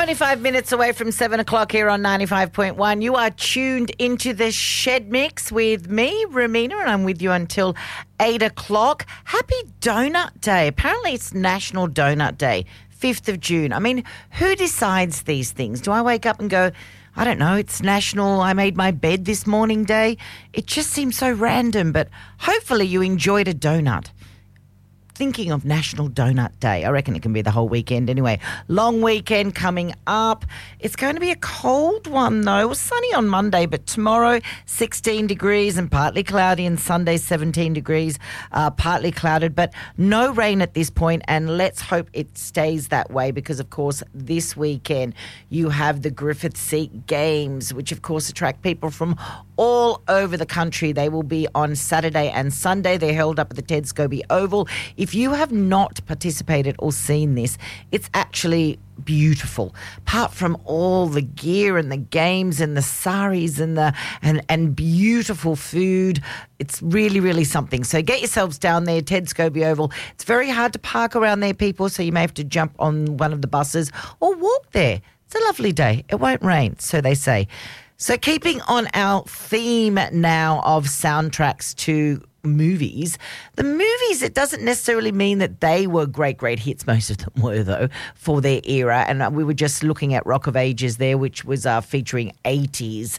Only 5 minutes away from 7 o'clock here on 95.1. You are tuned into the Shed Mix with me, Romina, and I'm with you until 8 o'clock. Happy Donut Day. Apparently it's National Donut Day, 5th of June. I mean, who decides these things? Do I wake up and go, I don't know, it's National I Made My Bed This Morning Day? It just seems so random, but hopefully you enjoyed a donut. Thinking of National Donut Day. I reckon it can be the whole weekend anyway. Long weekend coming up. It's going to be a cold one though. It was sunny on Monday, but tomorrow 16 degrees and partly cloudy, and Sunday 17 degrees, partly clouded, but no rain at this point, and let's hope it stays that way because, of course, this weekend you have the Griffith Seat Games, which, of course, attract people from all over the country. They will be on Saturday and Sunday. They're held up at the Ted Scobie Oval. If you have not participated or seen this, it's actually beautiful. Apart from all the gear and the games and the saris and the and beautiful food, it's really, really something. So get yourselves down there, Ted Scobie Oval. It's very hard to park around there, people, so you may have to jump on one of the buses or walk there. It's a lovely day. It won't rain, so they say. So keeping on our theme now of soundtracks to movies, the movies, it doesn't necessarily mean that they were great hits. Most of them were, though, for their era. And we were just looking at Rock of Ages there, which was featuring 80s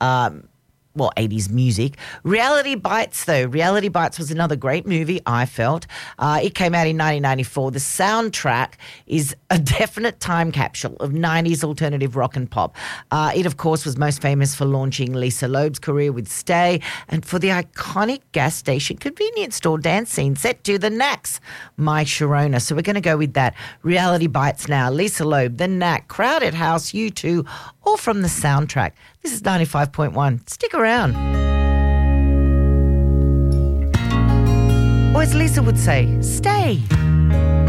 80s music. Reality Bites, though. Reality Bites was another great movie, I felt. It came out in 1994. The soundtrack is a definite time capsule of 90s alternative rock and pop. It, of course, was most famous for launching Lisa Loeb's career with Stay and for the iconic gas station convenience store dance scene set to The Knacks, My Sharona. So we're going to go with that. Reality Bites now. Lisa Loeb, The Knack, Crowded House, U2, all from the soundtrack. This is 95.1. Stick around. Or as Lisa would say, stay.